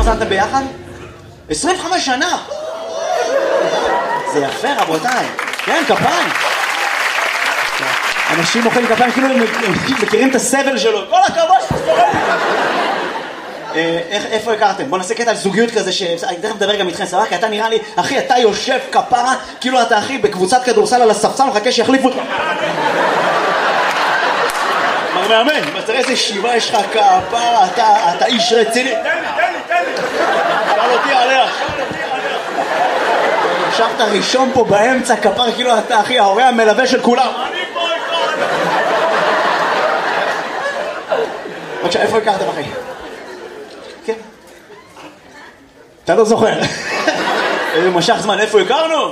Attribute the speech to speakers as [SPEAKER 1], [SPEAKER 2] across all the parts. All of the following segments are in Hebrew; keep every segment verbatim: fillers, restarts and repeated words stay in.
[SPEAKER 1] זמן ביחד? עשרים וחמש שנה! זה יפה רבותיי. כן, כפיים. אנשים מוחאים כפיים כאילו הם מכירים את הסבל שלו. כל הכבוד שתסתובב. איפה הכרתם? בוא נעשה קטע על זוגיות כזה שאני תכף מדבר גם איתכם, סבבה? כי אתה נראה לי, אחי, אתה יושב כפרה, כאילו אתה אחי בקבוצת כדורסל על הספסל, מחכה שיחליפו אותך. מר מאמן, תראה איזה שיבה יש לך כפרה, אתה איש רציני. תן לי, תן לי, תן לי. שאל אותי עליה. ישבת ראשון פה באמצע, כפר, כאילו אתה אחי, ההורה המלווה של כולם. אני פה, איפה? בבקשה, איפה הכרתם אחי? כן. אתה לא זוכר. איזה משך זמן, איפה הכרנו?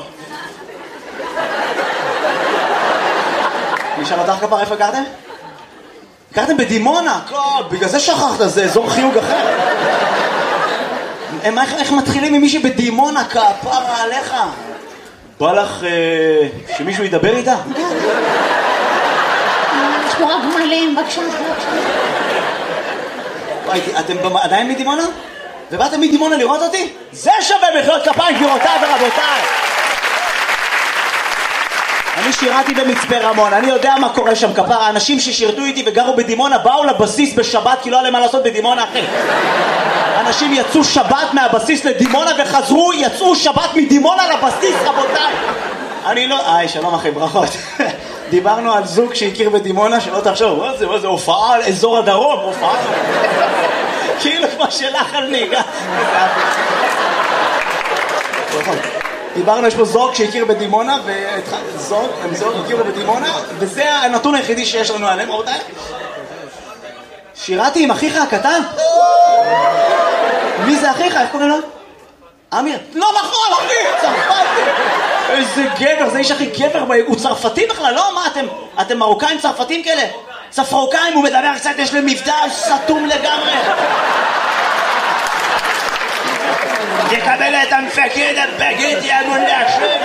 [SPEAKER 1] נשאל אותך כפר, איפה הכרתם? הכרתם בדימונה, בגלל זה שכחת, זה אזור חיוג אחר. איך מתחילים עם מישהי בדימונה, כפרה עליך? בא לך שמישהו ידבר איתה?
[SPEAKER 2] יש פה רק גמלים, בבקשה.
[SPEAKER 1] אתם עדיין מדימונה? ובאתם מדימונה לראות אותי? זה שווה מחיאות כפיים גבירותיי ורבותיי. אני שירתי במצפה רמון, אני יודע מה קורה שם כפרה. האנשים ששירתו איתי וגרו בדימונה באו לבסיס בשבת כי לא היה להם מה לעשות בדימונה אחי. אנשים יצאו שבת מהבסיס לדימונה וחזרו, יצאו שבת מדימונה לבסיס רבותיי. אני לא... איי שלום אחי, ברכות. דיברנו על זוג שהכיר בדימונה, שלא תחשוב, מה זה, מה זה, הופעה על אזור הדרום, הופעה. כאילו כמו שלך על ניגה. דיברנו, יש פה זוג שהכיר בדימונה, וזוג, הם זוג הכירו בדימונה, וזה הנתון היחידי שיש לנו עליהם, רבותיי. שירתי עם אחיך הקטן? מי זה אחיך? איך קוראים לו? אמיר. לא נכון, אחי, צרפתי. איזה גבר, זה איש הכי גבר, הוא צרפתי בכלל, לא? מה, אתם, אתם מרוקאים צרפתים כאלה? צפרוקאים, הוא מדבר קצת, יש לי מבטא סתום לגמרי. יקבל את המפקד, הבגד, יאמון להשם.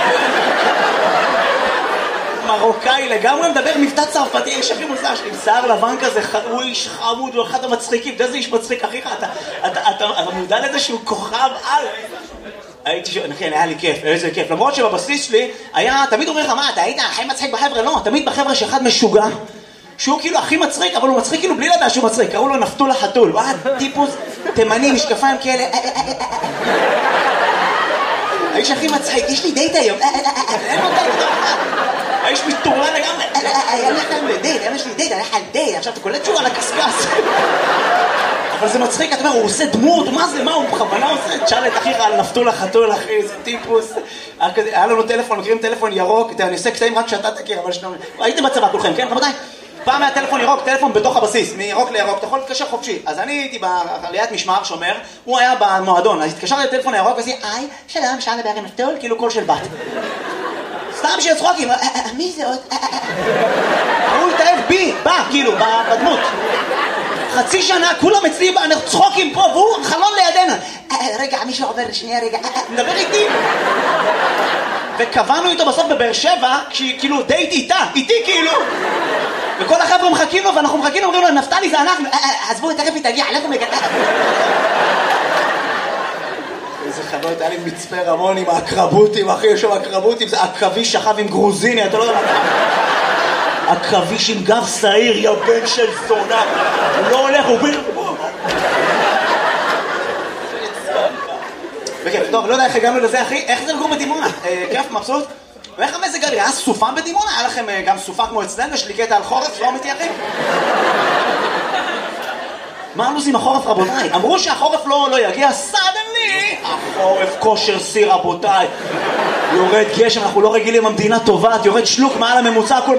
[SPEAKER 1] מרוקאי לגמרי מדבר מבטא צרפתי, איש הכי מוזר שלי, שיער לבן כזה, הוא איש חמוד, הוא אחד המצחיקים, אתה יודע איזה איש מצחיק, אחיך, אתה מודע לזה שהוא כוכב על... הייתי שואל, נכן, היה לי כיף, איזה כיף, למרות שבבסיס שלי היה, תמיד אומר לך, מה, אתה היית הכי מצחיק בחבר'ה? לא, תמיד בחבר'ה שאחד משוגע, שהוא כאילו הכי מצחיק, אבל הוא מצחיק כאילו בלי לדעת שהוא מצחיק, קראו לו נפתול החתול, הוא היה טיפוס תימני, משקפיים כאלה, האיש הכי מצחיק, יש לי דייט היום, אין לו דייט, האיש מתורן לגמרי, היה לכם דייט, יש לי דייט, הלך על דייט, עכשיו אתה קולט שהוא על הקסקס. אבל זה מצחיק, אתה אומר, הוא עושה דמות, מה זה, מה, הוא בכוונה עושה? תשאל את אחיך על נפתול החתול, אחי, איזה טיפוס. היה לנו טלפון, מכירים טלפון ירוק, אני עושה קטעים רק שאתה תכיר, אבל שנו... הייתם בצבא כולכם, כן, רבותיי? פעם היה טלפון ירוק, טלפון בתוך הבסיס, מירוק לירוק, אתה יכול להתקשר חופשי. אז אני הייתי בעליית משמר שומר, הוא היה במועדון, אז התקשרתי לטלפון הירוק ועשיתי, היי, שלום, אפשר לדבר עם נפתול, כאילו קול של בת. סתם בשביל צחוקים, מי זה עוד? הוא התאהב בי, בא, כאילו, בדמות. חצי שנה, כולם אצלי, אנחנו צחוקים פה, והוא חלון לידינו. רגע, מישהו עובר שנייה, רגע, מדבר איתי. וקבענו איתו בסוף בבאר שבע, כאילו דייט איתה, איתי כאילו. וכל החבר'ה מחכים לו, ואנחנו מחכים לו, אומרים לו, נפתלי זה אנחנו, עזבו, תכף היא תגיע, אנחנו מגדל. איזה חנות, היה לי מצפה רמון עם האקרבוטים, אחי, יש שם אקרבוטים, זה עכבי שכב עם גרוזיני, אתה לא יודע מה. עכביש עם גב שעיר, יא בן של זונה. הוא לא הולך, הוא בין... בכיף, טוב, לא יודע איך הגענו לזה, אחי. איך זה לגור בדימונה? כיף, מבסוט? ואיך המזג האוויר? היה סופה בדימונה? היה לכם גם סופה כמו אצלנו? יש לי קטע על חורף, לא אמיתי, אחי? מה הלו"ז עם החורף, רבותיי? אמרו שהחורף לא יגיע, סדנלי! החורף כושר סיר, רבותיי. יורד גשם, אנחנו לא רגילים, המדינה טובעת, יורד שלוק מעל הממוצע, הכל...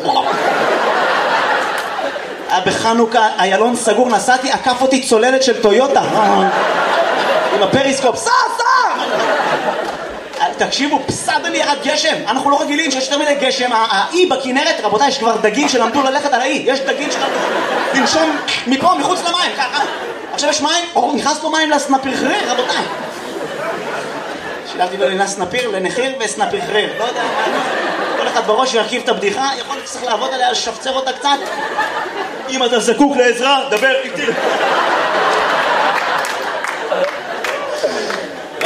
[SPEAKER 1] בחנוכה, איילון סגור, נסעתי, עקף אותי צוללת של טויוטה. עם הפריסקופ, סע, סע! תקשיבו, סדנלי ירד גשם. אנחנו לא רגילים שיש יותר מדי גשם. האי בכנרת, רבותיי, יש כבר דגים שלמדו ללכת על האי. יש דגים שלמדו לנשום מפה, מחוץ למים, ככה. עכשיו יש מים, או נכנס פה מים לסנפיר חריר, רבותיי. שילבתי בו לסנפיר, לנחיר וסנפיר חריר. לא יודע, כל אחד בראש ירכיב את הבדיחה, יכול להיות שצריך לעבוד עליה, לשפצר אותה קצת. אם אתה זקוק לעזרה, דבר איתי.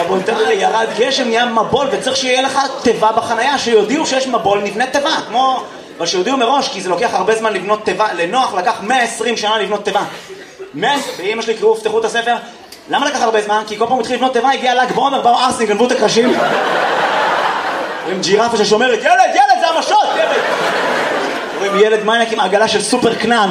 [SPEAKER 1] רבותיי, ירד גשם, נהיה מבול, וצריך שיהיה לך טבע בחנייה, שיודיעו שיש מבול, נבנה טבע, כמו... אבל שיודיעו מראש, כי זה לוקח הרבה זמן לבנות טבע, לנוח לקח מאה ועשרים שנה לבנות טבע. ואמא שלי קראו, פתחו את הספר, למה לקח הרבה זמן? כי כל פעם התחיל לבנות טבע, הגיע ל"ג בעומר, באו ארסים, גנבו את הקרשים. עם ג'ירפה ששומרת, ילד, ילד, זה המשות, ילד! רואים ילד מניאק עם עגלה של סופר קנן.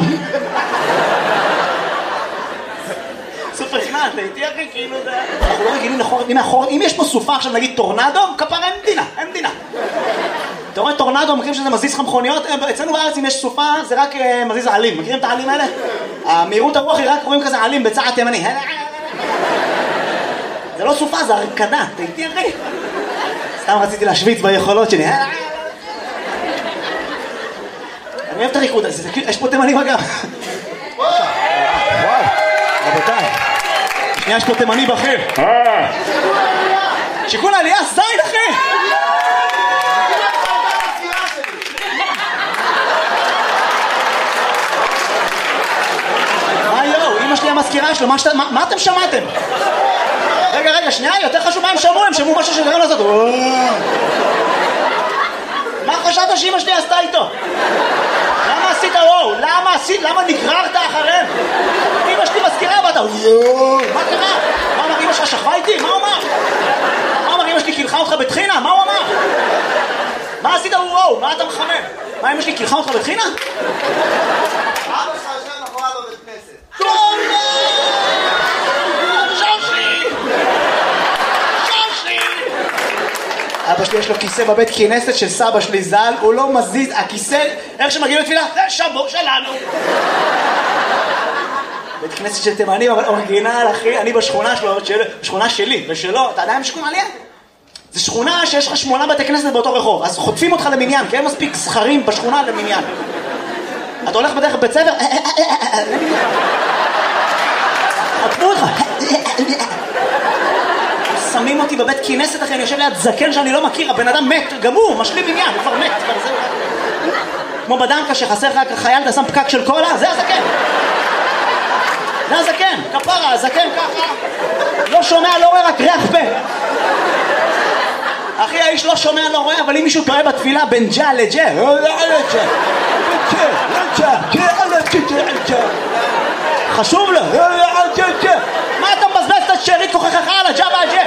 [SPEAKER 1] סופר קנן, אתה איתי אחי, כאילו זה... אנחנו לא רגילים לחורת מאחורת, אם יש פה סופה עכשיו נגיד טורנדו, כפרה אין מדינה, אין מדינה. אתה רואה טורנדו, מכירים שזה מזיז לך מכוניות? אצלנו בארץ אם יש סופה זה רק מזיז העלים, מכירים את העלים האלה? המהירות הרוח היא רק רואים כזה עלים בצעד תימני. זה לא סופה, זה הרקדה, אתה איתי אחי? סתם רציתי להשוויץ ביכולות שלי. אני אוהב את הריקוד הזה, יש פה תימני בגב. וואו, רבותיי. שנייה, יש פה תימני בכיר. שיקול העלייה, זין אחי! מה יואו, אמא שלי המזכירה שלו, מה אתם שמעתם? רגע, רגע, שנייה, יותר חשוב מה הם שמעו, הם שמעו משהו שדרם לעשות. מה חשבת שאמא שלי עשתה איתו? למה עשית וואו? למה עשית? למה נגררת אחריהם? אמא שלי מזכירה ואתה מה קרה? מה אמר אמא שלך שכבה איתי? מה הוא אמר? מה אמר אמא שלי קילחה אותך בתחינה? מה הוא אמר? מה עשית וואו? מה אתה מחמם? מה אמא שלי קילחה אותך בתחינה?
[SPEAKER 3] אבא שלך יושב מאחוריו בבית כנסת.
[SPEAKER 1] אבא שלי יש לו כיסא בבית כנסת של סבא שלי ז"ל, הוא לא מזיז, הכיסא, איך שמגיעים לתפילה, זה שבור שלנו. בית כנסת של תימנים, אבל אורגינל, אחי, אני בשכונה שלו, בשכונה שלי ושלו, אתה עדיין בשכונה עליה? זה שכונה שיש לך שמונה בתי כנסת באותו רחוב, אז חוטפים אותך למניין, כי אין מספיק זכרים בשכונה למניין. אתה הולך בדרך בית ספר, חטפו אותך. שמים אותי בבית כנסת אחרי, אני יושב ליד זקן שאני לא מכיר, הבן אדם מת, גם הוא, משלים עניין, הוא כבר מת, כבר זהו. כמו בדנקה שחסר לך חייל, אתה שם פקק של קולה, זה הזקן. זה הזקן, כפרה, הזקן ככה. לא שומע, לא רואה, רק ריח פה. אחי, האיש לא שומע, לא רואה, אבל אם מישהו טועה בתפילה בין ג'ה לג'ה, חשוב לו. מה אתה מבזבז את השארית כוחך על הג'ה והג'ה?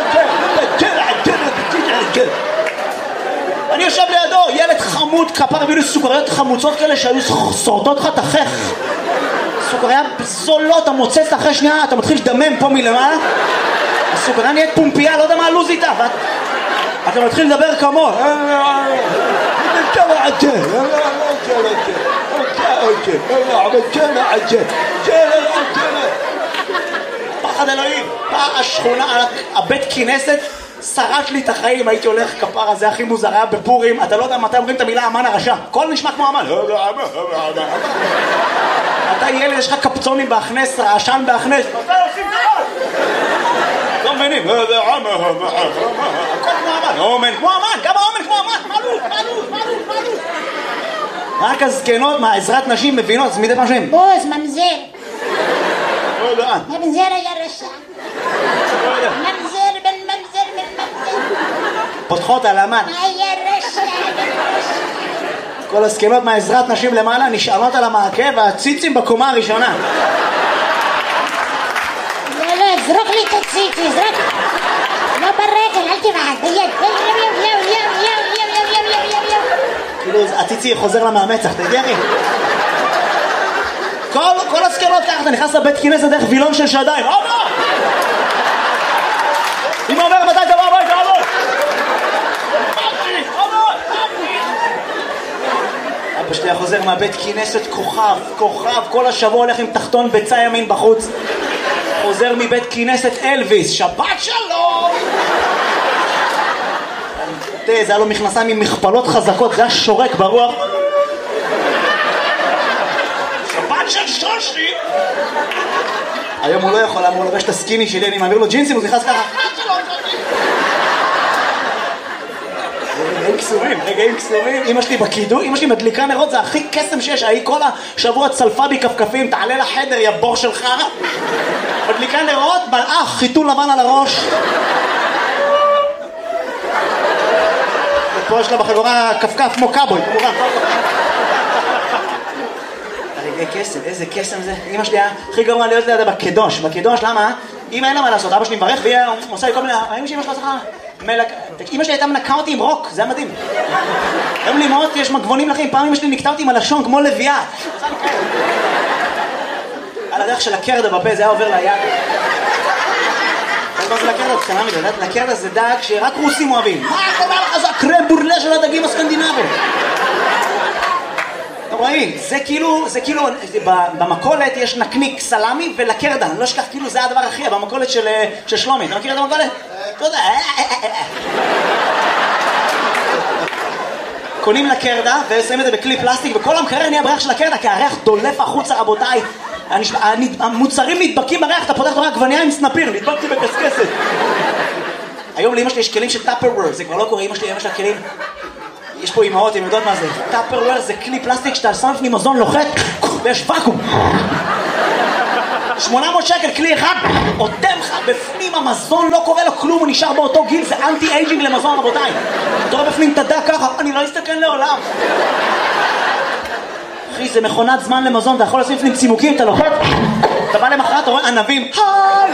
[SPEAKER 1] אני יושב לידו, ילד חמוד, כפר הביאו לי סוכריות חמוצות כאלה שהיו שורטות לך תחך. סוכריה זולות, אתה מוצץ אחרי שנייה, אתה מתחיל לדמם פה מלמעלה. הסוכריה נהיית פומפייה, לא יודע מה הלוז איתה. אתה מתחיל לדבר כמו פחד אלוהים. השכונה, הבית כנסת שרט לי את החיים, הייתי הולך כפרה, זה הכי מוזר, היה בפורים, אתה לא יודע מתי אומרים את המילה אמן הרשע, הכל נשמע כמו אמן. אתה ילד, יש לך קפצונים בהכנס, רעשן בהכנס, מתי עושים דבר? לא מבינים, הכל כמו אמן, אומן כמו אמן, גם האומן כמו אמן, מעלות, מעלות, מעלות, מעלות. רק הזקנות, מה, עזרת נשים מבינות, אז מדי פעם
[SPEAKER 2] בוז, ממזר. ממזר היה רשע. ממזר בן ממזר בן ממזר.
[SPEAKER 1] פותחות על אמן.
[SPEAKER 2] היה רשע בן רשע.
[SPEAKER 1] כל הזקנות מהעזרת נשים למעלה נשארות על המעקה והציצים בקומה הראשונה.
[SPEAKER 2] לא, לא, זרוק לי את הציצי, זרוק. לא ברגל, אל תבעד, ביד. יו, יו, יו, יו, יו, יו, יו, יו, יו, יו, יו.
[SPEAKER 1] כאילו, הציצי חוזר לה מהמצח, תגיע לי. כל, כל הזקנות ככה, אתה נכנס לבית כנסת דרך וילון של שדיים. אבא! אמא אומר, מתי תבוא הביתה, אבא? אבא שלי חוזר מהבית כנסת כוכב, כוכב, כל השבוע הולך עם תחתון ביצה ימין בחוץ. חוזר מבית כנסת אלוויס, שבת שלום! תראה, זה היה לו מכנסיים עם מכפלות חזקות, זה היה שורק ברוח. שבת של שושי! היום הוא לא יכול, אמרו לבש את הסקיני שלי, אני מעביר לו ג'ינסים, הוא נכנס ככה. רגעים קסומים, רגעים קסומים. אמא שלי בקידו, אמא שלי מדליקה נרות, זה הכי קסם שיש. ההיא כל השבוע צלפה בי כפכפים, תעלה לחדר, יא בור שלך. מדליקה נרות, מלאך, חיתול לבן על הראש. פה יש לה בחגורה כפכף כמו קאבוי, כמובן. הרגעי קסם, איזה קסם זה. אמא שלי היה הכי גרוע להיות לידה בקדוש. בקדוש, למה? אמא אין לה מה לעשות, אבא שלי מברך והיא עושה לי כל מיני... אמא שלי אמא שלה עושה מלק... אמא שלי הייתה מנקה אותי עם רוק, זה היה מדהים. היום לי אמהות, יש מגבונים לכם, פעם אמא שלי נקטה אותי עם הלשון כמו לביאה. על הדרך של הקרדה בפה, זה היה עובר ליד. מה זה לקרדה? קטנה מדי, יודעת? לקרדה זה דג שרק רוסים אוהבים. מה קורה לך? זה הקרם בורלה של הדגים הסקנדינביים. אתם רואים? זה כאילו, זה כאילו, במקולת יש נקניק סלמי ולקרדה. אני לא אשכח, כאילו זה הדבר הכי, במקולת של שלומי. אתה מכיר את המקולת? אתה יודע. קונים לקרדה ושמים את זה בכלי פלסטיק, וכל המקרר נהיה בריח של הקרדה, כי הריח דולף החוצה, רבותיי. המוצרים נדבקים בריח, אתה פותח רק עגבנייה עם סנפיר, נדבקתי בקסקסת. היום לאמא שלי יש כלים של טאפרוור, זה כבר לא קורה, אמא שלי, אמא שלה כלים, יש פה אמהות, הן יודעות מה זה. טאפרוור זה כלי פלסטיק שאתה שם לפני מזון לוחת, ויש ואקום. שמונה מאות שקל, כלי אחד, עותם לך בפנים המזון, לא קורה לו כלום, הוא נשאר באותו גיל, זה אנטי אייג'ינג למזון, רבותיי. אתה רואה בפנים תדע ככה, אני לא אסתכן לעולם. אחי, זה מכונת זמן למזון, אתה יכול לשים לפנים צימוקים, אתה לוחת, אתה בא למחרת, אתה רואה ענבים, היי,